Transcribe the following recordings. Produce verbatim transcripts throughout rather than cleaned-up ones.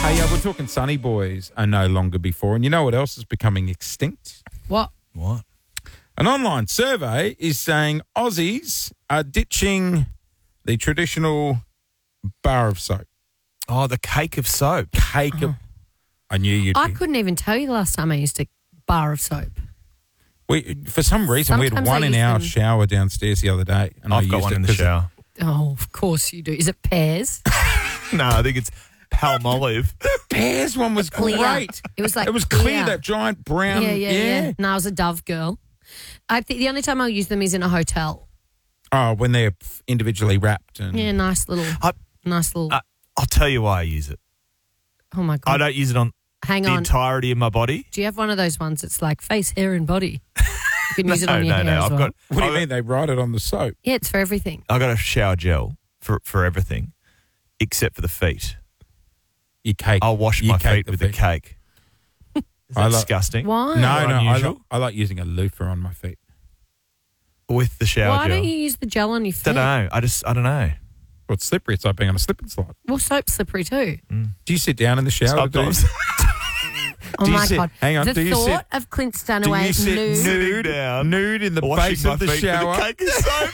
Hey, uh, we're talking Sunny Boys are no longer before. And you know what else is becoming extinct? What? What? An online survey is saying Aussies are ditching the traditional bar of soap. Oh, the cake of soap. Cake of... I knew you'd I be. couldn't even tell you the last time I used a bar of soap. We, for some reason, we had Sometimes one I in use our them- shower downstairs the other day. And I I've got used one it in the 'cause shower. Oh, of course you do. Is it pears? No, I think it's Palmolive. The pears one was Clear. great. It was like It was clear, clear. that giant brown... yeah, yeah, yeah, No, I was a Dove girl. I think the only time I'll use them is in a hotel. Oh, when they're individually wrapped. And Yeah, nice little, I- nice little. Uh, I'll tell you why I use it. oh my god! I don't use it on Hang the on. entirety of my body. Do you have one of those ones that's like face, hair, and body? You can use it no, on your no, hair no. as I've well. got. What do you I've mean? They write it on the soap. Yeah, it's for everything. I got a shower gel for for everything, except for the feet. You cake. I'll wash you my cake feet with the cake. Is that I like- disgusting? Why? No, no. I like, Unusual? I like using a loofah on my feet. With the shower Why gel. don't you use the gel on your feet? Don't know. I just I don't know. Well, it's slippery. It's like being on a slip and slide. Well, soap's slippery too. Do you sit down in the shower? do you? Sometimes. Oh Do you my sit- god! hang on, The do you thought sit- of Clint Do Stanaway you sit nude. nude, down, nude in the washing base my of the feet shower? with a cake of soap.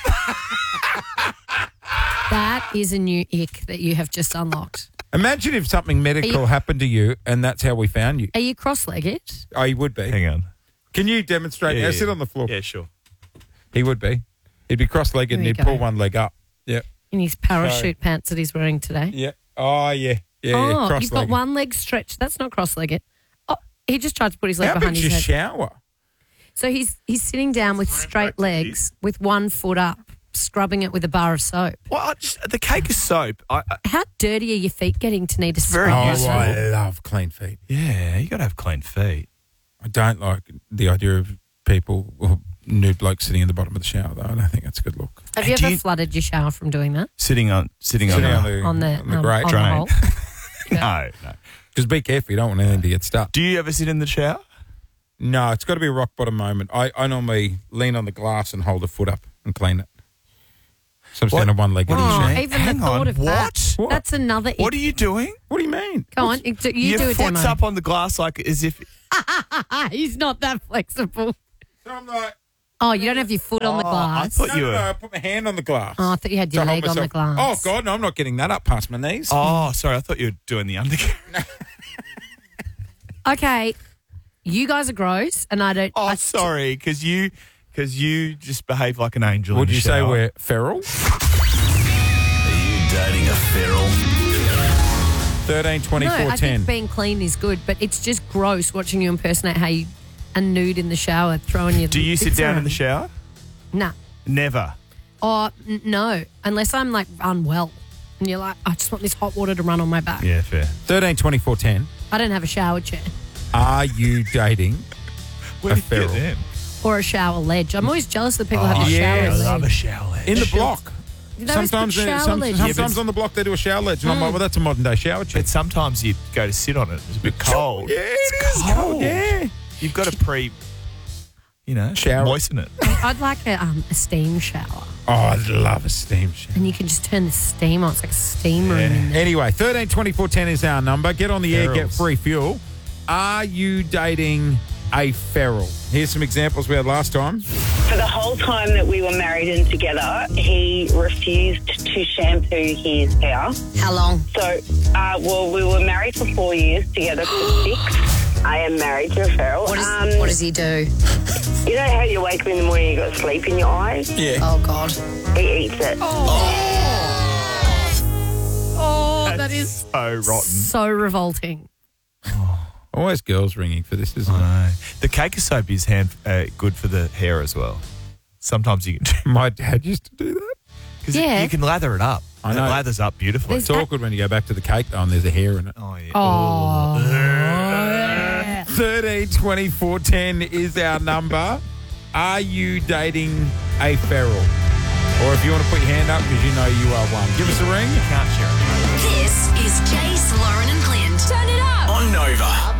That is a new ick that you have just unlocked. Imagine if something medical Are you- happened to you and that's how we found you. Are you cross-legged? Oh, he would be. Hang on. Can you demonstrate? Yeah, now, yeah. sit on the floor. Yeah, sure. He would be. He'd be cross-legged There and you he'd go. pull one leg up. Yeah. In his parachute pants that he's wearing today. Yeah. Oh, yeah. Yeah, oh, yeah. you've Cross-legged. got one leg stretched. That's not cross-legged. Oh, he just tried to put his leg How behind big's his your head. shower? So he's he's sitting down with straight legs, with one foot up, scrubbing it with a bar of soap. Well, I just, the cake of soap. I, I, How dirty are your feet getting to need to very scrub? Oh, useful. I love clean feet. yeah, you got to have clean feet. I don't like the idea of people, or nude blokes sitting in the bottom of the shower, though. I don't think that's a good look. Have you Do ever you- flooded your shower from doing that? Sitting on sitting, Sitting on, on the, the, On the, on the um, grate. on the drain. hole? no, no. Just be careful. You don't want anything to get stuck. Do you ever sit in the shower? No, it's got to be a rock bottom moment. I, I normally lean on the glass and hold a foot up and clean it. So I'm What? standing on one leg. What in do the you Oh, shower. mean? even Hang the thought on, of what? that. What? That's another ick. What are you doing? What do you mean? Go on, you do, you Your do a foot's demo. up on the glass like as if. He's not that flexible. So I'm like, Oh, you don't have your foot on the Oh, I glass. thought no, you no, were. no, I put my hand on the glass. Oh, I thought you had to your hold leg on the myself- glass. Oh, God, no, I'm not getting that up past my knees. Oh, sorry. I thought you were doing the undercarriage. Okay, you guys are gross, and I don't. Oh, I, sorry, because you because you just behave like an angel. Would in the you say shower. we're feral? Are you dating a feral? thirteen, No, twenty-four, I ten. think being clean is good, but it's just gross watching you impersonate how you are nude in the shower, throwing your. Do you sit bits down in around. the shower? Nah. Never. Oh, n- no, unless I'm like unwell, and you're like, I just want this hot water to run on my back. Yeah, fair. thirteen, twenty-four, ten. I don't have a shower chair Are you dating Where a do you get feral? them? or a shower ledge. I'm always jealous that people have Oh, a shower yes. ledge. I love a shower ledge. In the block. They always Sometimes, put uh, shower some, ledges. sometimes Yeah, but- on the block they do a shower ledge, and I'm like, well, that's a modern day shower chair. But sometimes you go to sit on it. It's a bit cold. Yeah, it is cold. Yeah. You've got to pre, you know, Shower. moisten it. I'd like a, um, a steam shower, Oh, I'd love a steam shower. and you can just turn the steam on. It's like a steam room in there. Anyway, thirteen, twenty-four, ten is our number. Get on the air, get Ferals. free fuel. Are you dating a feral? Here's some examples we had last time. For the whole time that we were married and together, he refused to shampoo his hair. How long? So, uh, well, we were married for four years, together for six. I am married to a feral. What, is, Um, what does he do? You know how you wake up in the morning and you got sleep in your eyes? Yeah. Oh, God. He eats it. Oh, that is So rotten. so revolting. Always girls ringing for this, isn't it? No. The cake of soap is hand, uh, good for the hair as well. Sometimes you can My dad used to do that. because Yeah. you can lather it up. I It know. lathers up beautifully. There's- It's awkward when you go back to the cake though and there's a hair in it. Oh yeah. Oh. thirteen, twenty-four, ten is our number. Are you dating a feral? Or if you want to put your hand up because you know you are one, give us a ring. You can't share it. This is Jace, Lauren and Clint. Turn it up. On Nova.